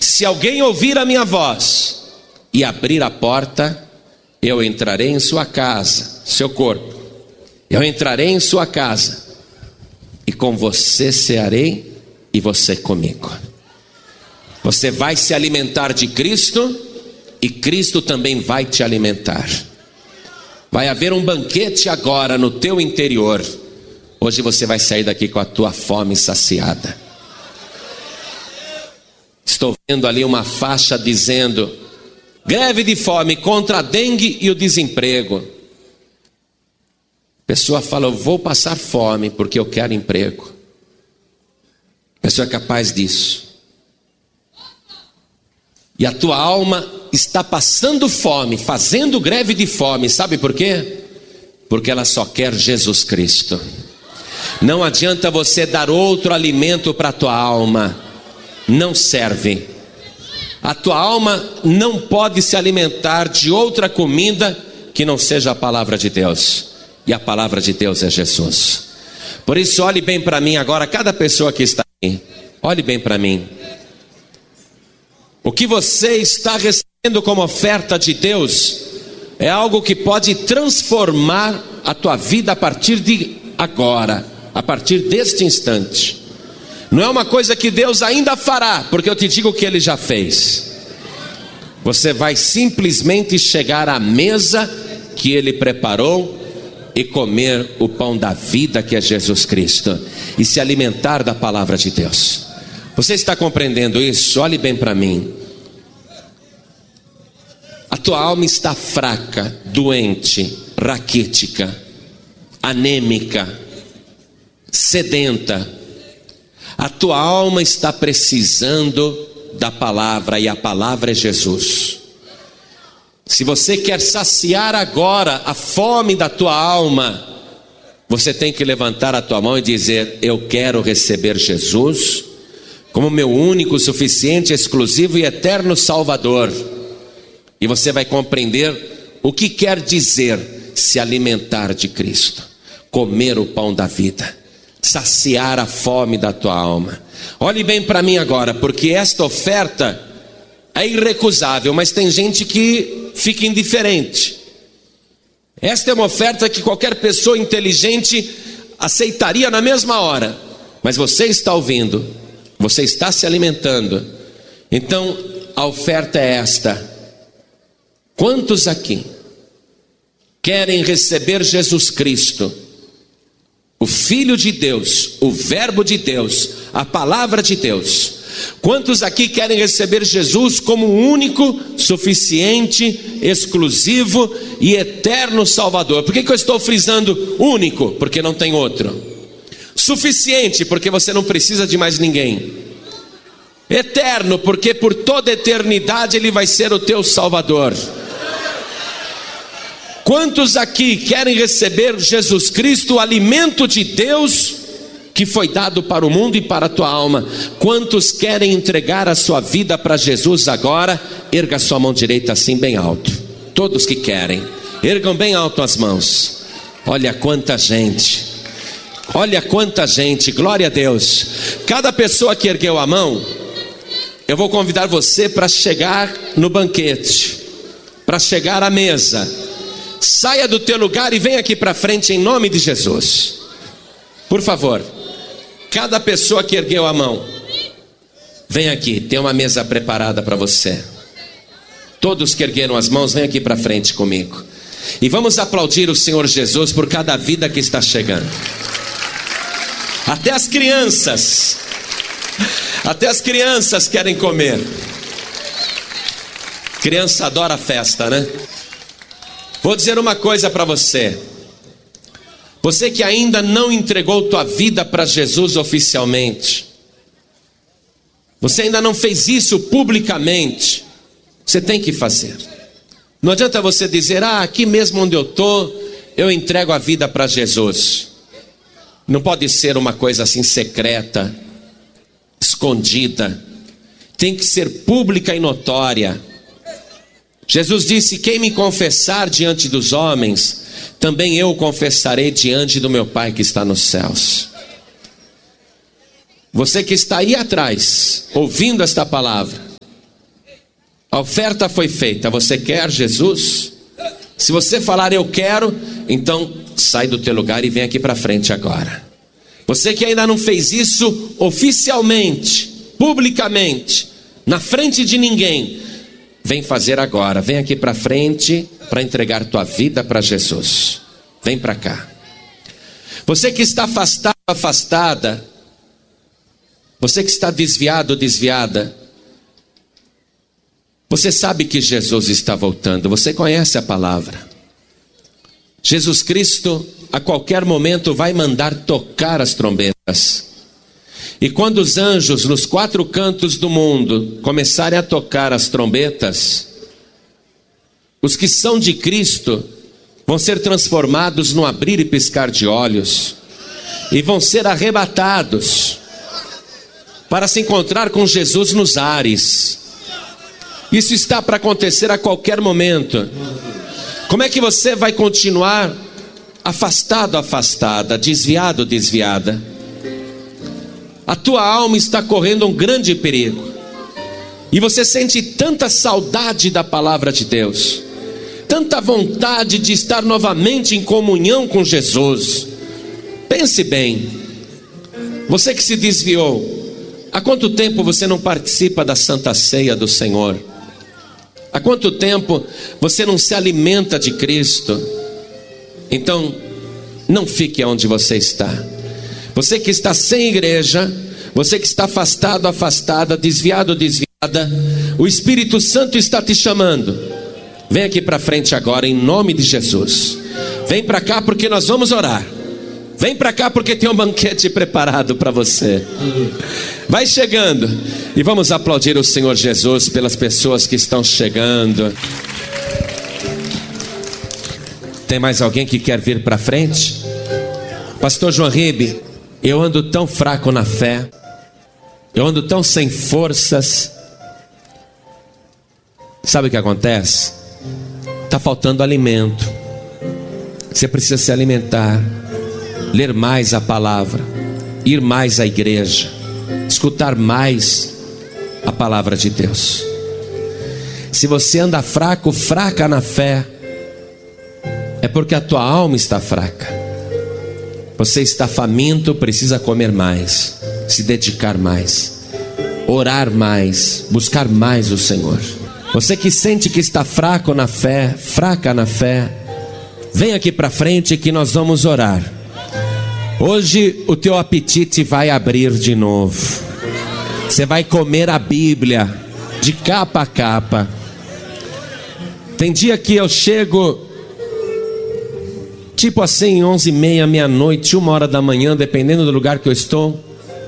Se alguém ouvir a minha voz e abrir a porta, eu entrarei em sua casa, seu corpo. Eu entrarei em sua casa e com você cearei e você comigo. Você vai se alimentar de Cristo e Cristo também vai te alimentar. Vai haver um banquete agora no teu interior. Hoje você vai sair daqui com a tua fome saciada. Estou vendo ali uma faixa dizendo: greve de fome contra a dengue e o desemprego. A pessoa fala: eu vou passar fome porque eu quero emprego. A pessoa é capaz disso. E a tua alma está passando fome, fazendo greve de fome. Sabe por quê? Porque ela só quer Jesus Cristo. Não adianta você dar outro alimento para a tua alma. Não serve. A tua alma não pode se alimentar de outra comida que não seja a palavra de Deus. E a palavra de Deus é Jesus. Por isso, olhe bem para mim agora, cada pessoa que está aqui. Olhe bem para mim. O que você está recebendo como oferta de Deus é algo que pode transformar a tua vida a partir de agora, a partir deste instante. Não é uma coisa que Deus ainda fará, porque eu te digo o que Ele já fez. Você vai simplesmente chegar à mesa que Ele preparou e comer o pão da vida, que é Jesus Cristo, e se alimentar da palavra de Deus. Você está compreendendo isso? Olhe bem para mim. A tua alma está fraca, doente, raquítica, anêmica, sedenta. A tua alma está precisando da palavra, e a palavra é Jesus. Se você quer saciar agora a fome da tua alma, você tem que levantar a tua mão e dizer: eu quero receber Jesus como meu único, suficiente, exclusivo e eterno Salvador. E você vai compreender o que quer dizer se alimentar de Cristo, comer o pão da vida, saciar a fome da tua alma. Olhe bem para mim agora, porque esta oferta é irrecusável, mas tem gente que fica indiferente. Esta é uma oferta que qualquer pessoa inteligente aceitaria na mesma hora, mas você está ouvindo, você está se alimentando. Então a oferta é esta. Quantos aqui querem receber Jesus Cristo, o Filho de Deus, o Verbo de Deus, a Palavra de Deus? Quantos aqui querem receber Jesus como o único, suficiente, exclusivo e eterno Salvador? Por que eu estou frisando único? Porque não tem outro. Suficiente, porque você não precisa de mais ninguém. Eterno, porque por toda a eternidade Ele vai ser o teu Salvador. Quantos aqui querem receber Jesus Cristo, o alimento de Deus que foi dado para o mundo e para a tua alma? Quantos querem entregar a sua vida para Jesus agora? Erga sua mão direita assim bem alto. Todos que querem, ergam bem alto as mãos. Olha quanta gente, olha quanta gente, glória a Deus. Cada pessoa que ergueu a mão, eu vou convidar você para chegar no banquete, para chegar à mesa. Saia do teu lugar e venha aqui para frente em nome de Jesus. Por favor, cada pessoa que ergueu a mão, vem aqui, tem uma mesa preparada para você. Todos que ergueram as mãos, vem aqui para frente comigo. E vamos aplaudir o Senhor Jesus por cada vida que está chegando. Até as crianças querem comer. Criança adora festa, né? Vou dizer uma coisa para você. Você que ainda não entregou tua vida para Jesus oficialmente, você ainda não fez isso publicamente, você tem que fazer. Não adianta você dizer: aqui mesmo onde eu estou, eu entrego a vida para Jesus. Não pode ser uma coisa assim secreta, escondida. Tem que ser pública e notória. Jesus disse: quem me confessar diante dos homens, também eu o confessarei diante do meu Pai que está nos céus. Você que está aí atrás, ouvindo esta palavra, A oferta foi feita. Você quer Jesus? Se você falar eu quero, então sai do teu lugar e vem aqui para frente agora. Você que ainda não fez isso oficialmente, publicamente, na frente de ninguém, vem fazer agora. Vem aqui para frente para entregar tua vida para Jesus. Vem para cá. Você que está afastado, afastada, você que está desviado, desviada, você sabe que Jesus está voltando, você conhece a palavra. Jesus Cristo a qualquer momento vai mandar tocar as trombetas. E quando os anjos nos 4 cantos do mundo começarem a tocar as trombetas, os que são de Cristo vão ser transformados no abrir e piscar de olhos, e vão ser arrebatados para se encontrar com Jesus nos ares. Isso está para acontecer a qualquer momento. Como é que você vai continuar afastado, afastada, desviado, desviada? A tua alma está correndo um grande perigo, e você sente tanta saudade da palavra de Deus, tanta vontade de estar novamente em comunhão com Jesus. Pense bem, você que se desviou, há quanto tempo você não participa da Santa Ceia do Senhor? Há quanto tempo você não se alimenta de Cristo? Então, não fique onde você está. Você que está sem igreja, você que está afastado, afastada, desviado, desviada, o Espírito Santo está te chamando. Vem aqui para frente agora, em nome de Jesus. Vem para cá porque nós vamos orar. Vem para cá porque tem um banquete preparado para você. Vai chegando e vamos aplaudir o Senhor Jesus pelas pessoas que estão chegando. Tem mais alguém que quer vir para frente? Pastor João Ribe, eu ando tão fraco na fé, eu ando tão sem forças. Sabe o que acontece? Está faltando alimento. Você precisa se alimentar, ler mais a palavra, ir mais à igreja, escutar mais a palavra de Deus. Se você anda fraco, fraca na fé, é porque a tua alma está fraca. Você está faminto, precisa comer mais, se dedicar mais, orar mais, buscar mais o Senhor. Você que sente que está fraco na fé, fraca na fé, vem aqui para frente que nós vamos orar. Hoje o teu apetite vai abrir de novo. Você vai comer a Bíblia de capa a capa. Tem dia que eu chego tipo assim, 11h30, meia-noite, 1h da manhã, dependendo do lugar que eu estou.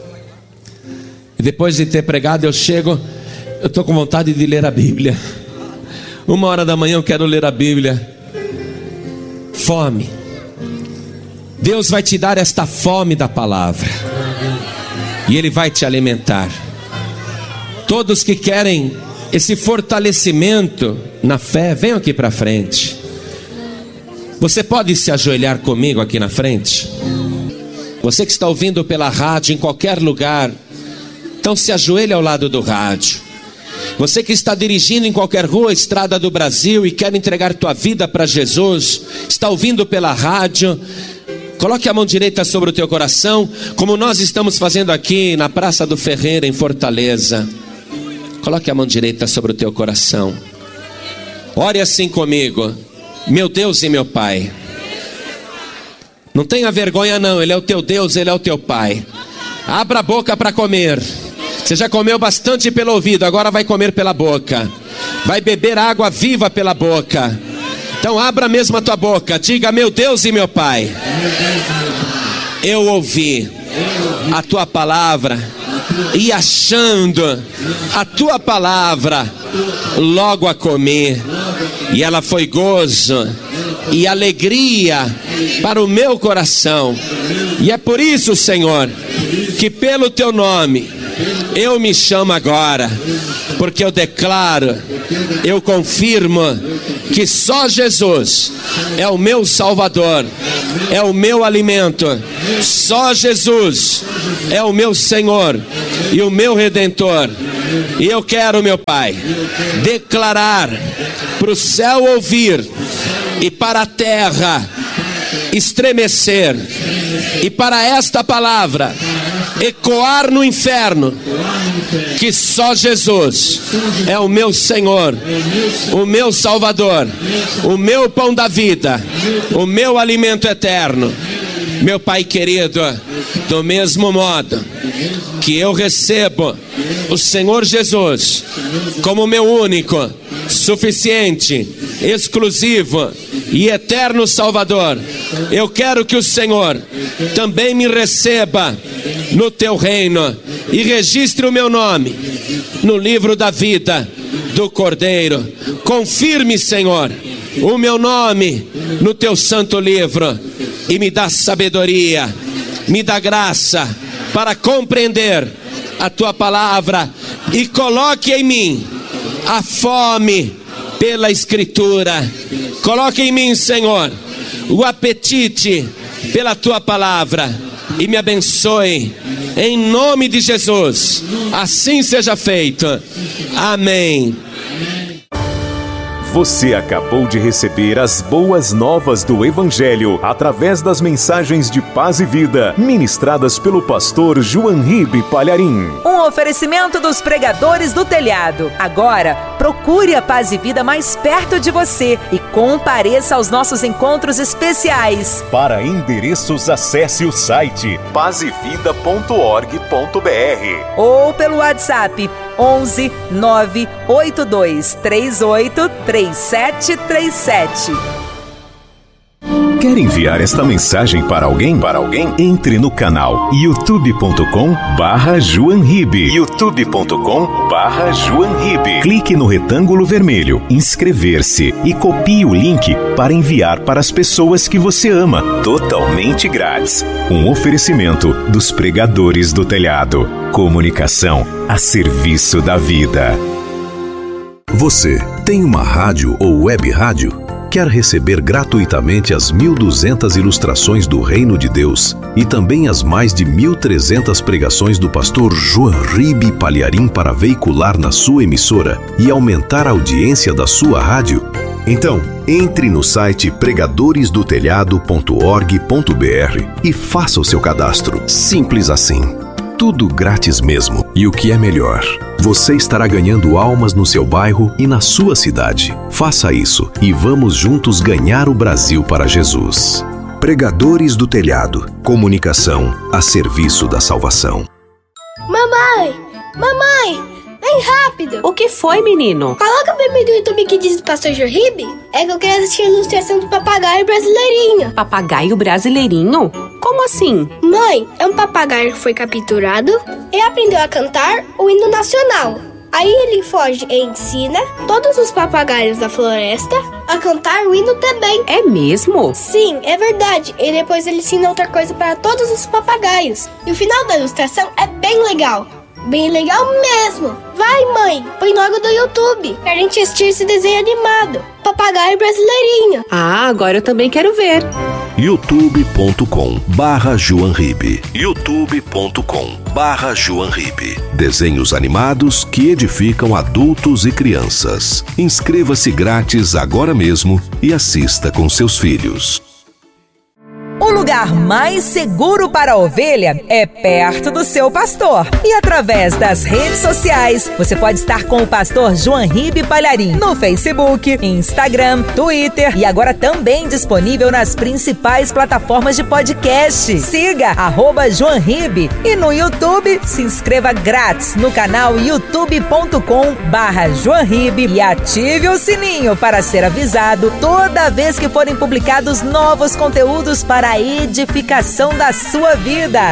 E depois de ter pregado eu chego, eu estou com vontade de ler a Bíblia. 1h da manhã eu quero ler a Bíblia. Fome. Deus vai te dar esta fome da palavra, e Ele vai te alimentar. Todos que querem esse fortalecimento na fé, venham aqui para frente. Você pode se ajoelhar comigo aqui na frente? Você que está ouvindo pela rádio em qualquer lugar, então se ajoelhe ao lado do rádio. Você que está dirigindo em qualquer rua, estrada do Brasil e quer entregar tua vida para Jesus, está ouvindo pela rádio, coloque a mão direita sobre o teu coração, como nós estamos fazendo aqui na Praça do Ferreira, em Fortaleza. Coloque a mão direita sobre o teu coração. Ore assim comigo. Meu Deus e meu Pai. Não tenha vergonha não, Ele é o teu Deus, Ele é o teu Pai. Abra a boca para comer. Você já comeu bastante pelo ouvido, agora vai comer pela boca. Vai beber água viva pela boca. Então abra mesmo a tua boca, diga: meu Deus e meu Pai, eu ouvi a tua palavra, e achando a tua palavra, logo a comi, e ela foi gozo e alegria para o meu coração. E é por isso, Senhor, que pelo teu nome eu me chamo agora, porque eu declaro, eu confirmo que só Jesus é o meu Salvador, é o meu alimento. Só Jesus é o meu Senhor e o meu Redentor. E eu quero, meu Pai, declarar para o céu ouvir e para a terra estremecer, e para esta palavra ecoar no inferno, que só Jesus é o meu Senhor, o meu Salvador, o meu pão da vida, o meu alimento eterno. Meu Pai querido, do mesmo modo que eu recebo o Senhor Jesus como meu único, suficiente, exclusivo e eterno Salvador, eu quero que o Senhor também me receba no teu reino e registre o meu nome no livro da vida do Cordeiro. Confirme, Senhor, o meu nome no teu santo livro e me dá sabedoria, me dá graça para compreender a tua palavra e coloque em mim a fome pela Escritura. Coloque em mim, Senhor, o apetite pela tua palavra e me abençoe em nome de Jesus. Assim seja feito. Amém. Você acabou de receber as boas novas do Evangelho através das mensagens de paz e vida ministradas pelo pastor João Ribe Palharim. Um oferecimento dos pregadores do telhado. Agora, procure a Paz e Vida mais perto de você e compareça aos nossos encontros especiais. Para endereços, acesse o site pazevida.org.br ou pelo WhatsApp 11 982 38 3737. Quer enviar esta mensagem para alguém? Entre no canal youtube.com/JoãoRibe. youtube.com/JoãoRibe. Clique no retângulo vermelho, inscrever-se e copie o link para enviar para as pessoas que você ama, totalmente grátis. Um oferecimento dos pregadores do telhado. Comunicação a serviço da vida. Você tem uma rádio ou web rádio? Quer receber gratuitamente as 1.200 ilustrações do Reino de Deus e também as mais de 1.300 pregações do pastor João Ribe Palharim para veicular na sua emissora e aumentar a audiência da sua rádio? Então, entre no site pregadoresdotelhado.org.br e faça o seu cadastro. Simples assim. Tudo grátis mesmo. E o que é melhor, você estará ganhando almas no seu bairro e na sua cidade. Faça isso e vamos juntos ganhar o Brasil para Jesus. Pregadores do Telhado. Comunicação a serviço da salvação. Mamãe! Vem rápido! O que foi, menino? Coloca o meme do YouTube que diz do pastor João Ribe. É que eu quero assistir a ilustração do papagaio brasileirinho. Papagaio brasileirinho? Como assim? Mãe, é um papagaio que foi capturado e aprendeu a cantar o hino nacional. Aí ele foge e ensina todos os papagaios da floresta a cantar o hino também. É mesmo? Sim, é verdade. E depois ele ensina outra coisa para todos os papagaios. E o final da ilustração é bem legal. Bem legal mesmo. Vai, mãe, põe logo do YouTube pra gente assistir esse desenho animado. Papagaio brasileirinho. Ah, agora eu também quero ver. youtube.com/JoãoRibe. youtube.com/JoãoRibe. Desenhos animados que edificam adultos e crianças. Inscreva-se grátis agora mesmo e assista com seus filhos. O lugar mais seguro para a ovelha é perto do seu pastor. E através das redes sociais, você pode estar com o pastor João Ribe Palharim no Facebook, Instagram, Twitter e agora também disponível nas principais plataformas de podcast. Siga @João Ribe e no YouTube se inscreva grátis no canal youtube.com/JoãoRibe e ative o sininho para ser avisado toda vez que forem publicados novos conteúdos para a edificação da sua vida.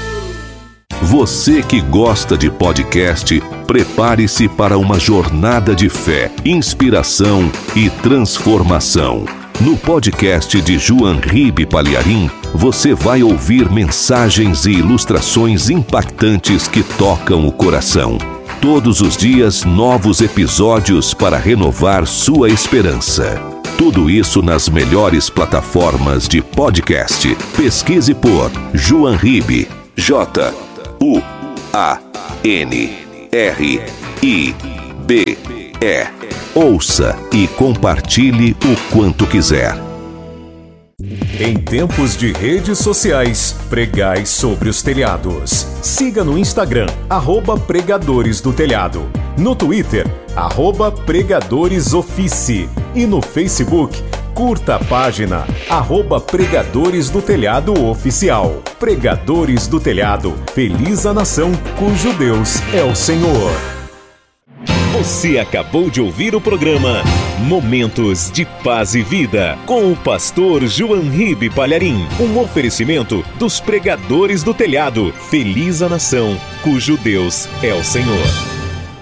Você que gosta de podcast, prepare-se para uma jornada de fé, inspiração e transformação. No podcast de João Ribe Palharim, você vai ouvir mensagens e ilustrações impactantes que tocam o coração. Todos os dias, novos episódios para renovar sua esperança. Tudo isso nas melhores plataformas de podcast. Pesquise por João Ribe, Joan. Ouça e compartilhe o quanto quiser. Em tempos de redes sociais, pregai sobre os telhados. Siga no Instagram, @Pregadores do Telhado. No Twitter, @PregadoresOffice. E no Facebook, curta a página @Pregadores do Telhado Oficial. Pregadores do Telhado, feliz a nação cujo Deus é o Senhor. Você acabou de ouvir o programa Momentos de Paz e Vida, com o pastor João Ribe Palharim. Um oferecimento dos Pregadores do Telhado. Feliz a nação cujo Deus é o Senhor.